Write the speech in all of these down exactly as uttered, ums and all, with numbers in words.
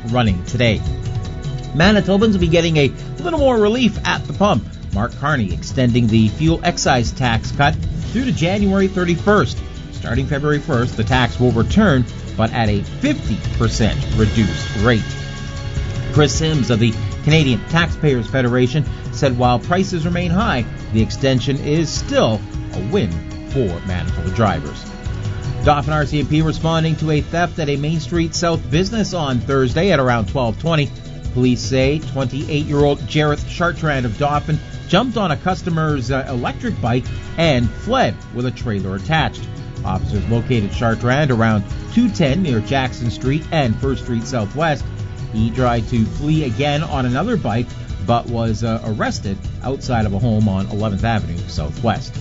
running today. Manitobans will be getting a little more relief at the pump. Mark Carney extending the fuel excise tax cut through to January thirty-first. Starting February first, the tax will return, but at a fifty percent reduced rate. Chris Sims of the Canadian Taxpayers Federation said while prices remain high, the extension is still a win for Manitoba drivers. Dauphin R C M P responding to a theft at a Main Street South business on Thursday at around twelve twenty. Police say twenty-eight-year-old Jareth Chartrand of Dauphin jumped on a customer's uh, electric bike and fled with a trailer attached. Officers located Chartrand around two ten near Jackson Street and First Street Southwest. He tried to flee again on another bike, but was uh, arrested outside of a home on eleventh Avenue Southwest.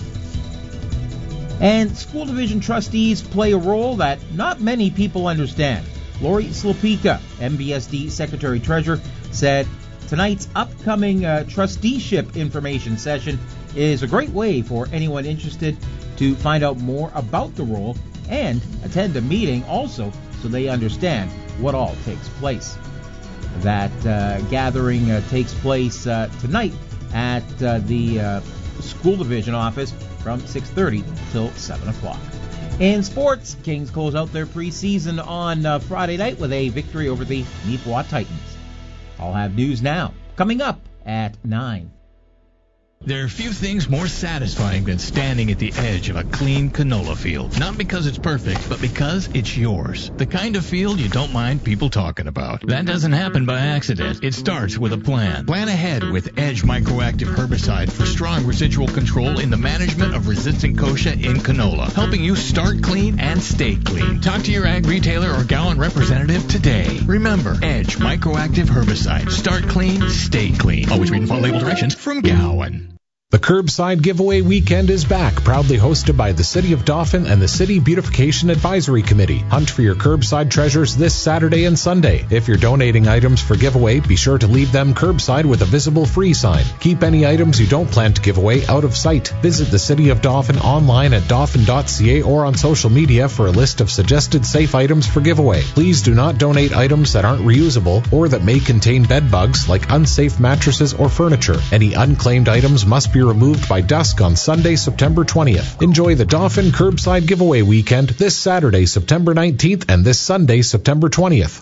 And school division trustees play a role that not many people understand. Lori Slopika, M B S D Secretary-Treasurer, said tonight's upcoming uh, trusteeship information session is a great way for anyone interested to find out more about the role and attend a meeting also so they understand what all takes place. That uh, gathering uh, takes place uh, tonight at uh, the uh, school division office from six thirty till seven o'clock. In sports, Kings close out their preseason on uh, Friday night with a victory over the Neepawa Titans. I'll have news now, coming up at nine. There are few things more satisfying than standing at the edge of a clean canola field. Not because it's perfect, but because it's yours. The kind of field you don't mind people talking about. That doesn't happen by accident. It starts with a plan. Plan ahead with Edge Microactive Herbicide for strong residual control in the management of resistant kochia in canola, helping you start clean and stay clean. Talk to your ag retailer or Gowan representative today. Remember, Edge Microactive Herbicide. Start clean, stay clean. Always read and follow label directions from Gowan. The Curbside Giveaway Weekend is back, proudly hosted by the City of Dauphin and the City Beautification Advisory Committee. Hunt for your curbside treasures this Saturday and Sunday. If you're donating items for giveaway, be sure to leave them curbside with a visible free sign. Keep any items you don't plan to give away out of sight. Visit the City of Dauphin online at dauphin dot c a or on social media for a list of suggested safe items for giveaway. Please do not donate items that aren't reusable or that may contain bed bugs like unsafe mattresses or furniture. Any unclaimed items must be removed by dusk on Sunday, September twentieth. Enjoy the Dauphin Curbside Giveaway Weekend this Saturday, September nineteenth, and this Sunday, September twentieth.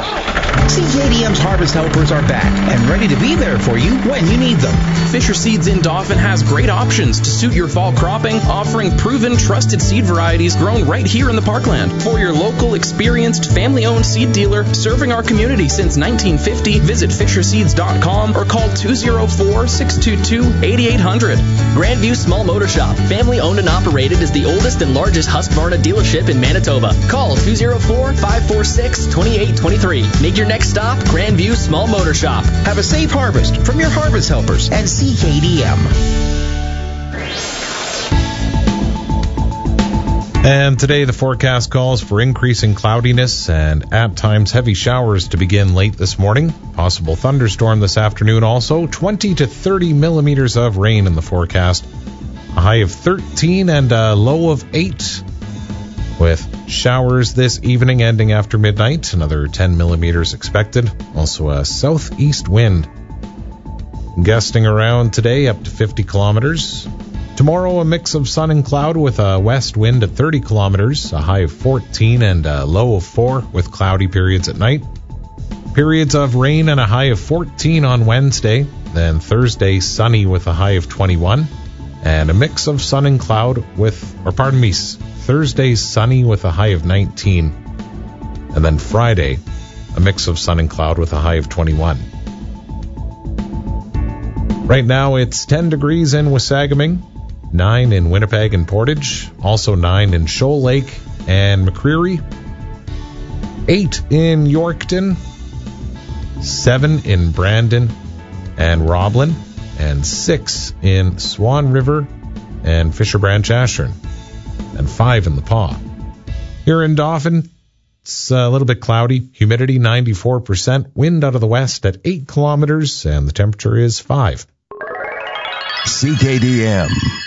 C K D M's Harvest Helpers are back and ready to be there for you when you need them. Fisher Seeds in Dauphin has great options to suit your fall cropping, offering proven, trusted seed varieties grown right here in the parkland. For your local, experienced, family-owned seed dealer serving our community since nineteen fifty, visit fisher seeds dot com or call two oh four, six two two, eight eight hundred. Grandview Small Motor Shop, family-owned and operated, is the oldest and largest Husqvarna dealership in Manitoba. Call two oh four, five four six, two eight two three. Make your next stop Grandview Small Motor Shop. Have a safe harvest from your Harvest Helpers and C K D M. And today the forecast calls for increasing cloudiness and at times heavy showers to begin late this morning. Possible thunderstorm this afternoon also. twenty to thirty millimeters of rain in the forecast. A high of thirteen and a low of eight. With showers this evening ending after midnight. Another ten millimeters expected. Also a southeast wind gusting around today up to fifty kilometers. Tomorrow, a mix of sun and cloud with a west wind at thirty kilometers, a high of fourteen and a low of four with cloudy periods at night. Periods of rain and a high of fourteen on Wednesday. Then Thursday, sunny with a high of twenty-one. And a mix of sun and cloud with, or pardon me, Thursday, sunny with a high of nineteen. And then Friday, a mix of sun and cloud with a high of twenty-one. Right now, it's ten degrees in Wasagaming, nine in Winnipeg and Portage, also nine in Shoal Lake and McCreary, eight in Yorkton, seven in Brandon and Roblin, and six in Swan River and Fisher Branch Ashern, and five in the Paw. Here in Dauphin, it's a little bit cloudy, humidity ninety-four percent, wind out of the west at eight kilometers, and the temperature is five. C K D M.